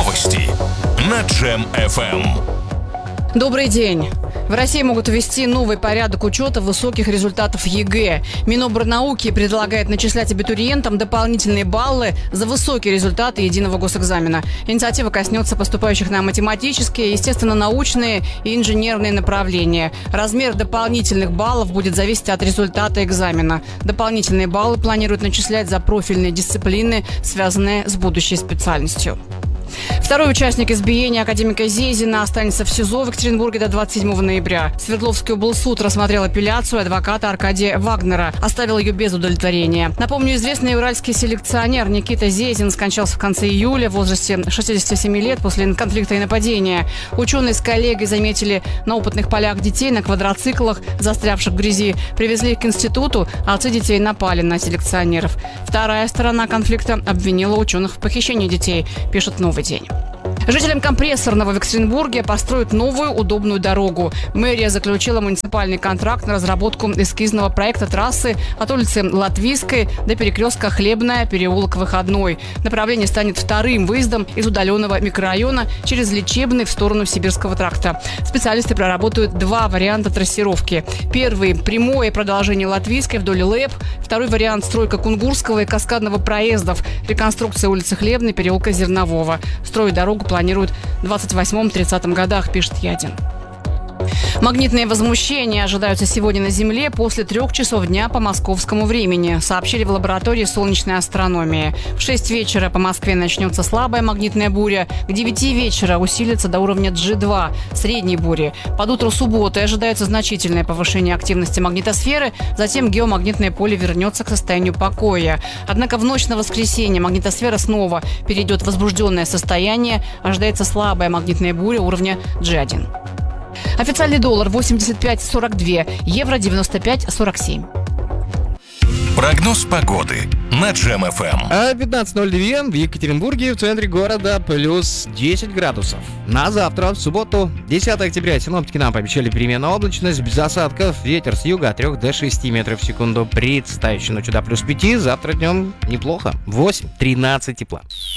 Новости на Джем FM. Добрый день. В России могут ввести новый порядок учета высоких результатов ЕГЭ. Минобрнауки предлагает начислять абитуриентам дополнительные баллы за высокие результаты единого госэкзамена. Инициатива коснется поступающих на математические, естественно-научные и инженерные направления. Размер дополнительных баллов будет зависеть от результата экзамена. Дополнительные баллы планируют начислять за профильные дисциплины, связанные с будущей специальностью. Второй участник избиения академика Зезина останется в СИЗО в Екатеринбурге до 27 ноября. Свердловский облсуд рассмотрел апелляцию адвоката Аркадия Вагнера, оставил ее без удовлетворения. Напомню, известный уральский селекционер Никита Зезин скончался в конце июля в возрасте 67 лет после конфликта и нападения. Ученые с коллегой заметили на опытных полях детей на квадроциклах, застрявших в грязи. Привезли их к институту, а отцы детей напали на селекционеров. Вторая сторона конфликта обвинила ученых в похищении детей, пишет «Новый день». Жителям Компрессорного в Екатеринбурге построят новую удобную дорогу. Мэрия заключила муниципальный контракт на разработку эскизного проекта трассы от улицы Латвийской до перекрестка Хлебная, переулок Выходной. Направление станет вторым выездом из удаленного микрорайона через Лечебный в сторону Сибирского тракта. Специалисты проработают два варианта трассировки. Первый – прямое продолжение Латвийской вдоль ЛЭП. Второй вариант – стройка Кунгурского и Каскадного проездов. Реконструкция улицы Хлебной, переулка Зернового. Строить дорогу планируют в 28-30 годах, пишет Ядин. Магнитные возмущения ожидаются сегодня на Земле после 3 часов дня по московскому времени, сообщили в лаборатории солнечной астрономии. В 6 вечера по Москве начнется слабая магнитная буря, к 9 вечера усилится до уровня G2, средней бури. Под утро субботы ожидается значительное повышение активности магнитосферы, затем геомагнитное поле вернется к состоянию покоя. Однако в ночь на воскресенье магнитосфера снова перейдет в возбужденное состояние, ожидается слабая магнитная буря уровня G1. Официальный доллар 85.42, евро 95.47. Прогноз погоды на Джем FM. А 15:02 в Екатеринбурге, в центре города, плюс 10 градусов. На завтра, в субботу, 10 октября, синоптики нам пообещали переменную облачность, без осадков, ветер с юга от 3 до 6 метров в секунду. Предстоящей ночью до плюс 5, завтра днем неплохо, 8-13 тепла.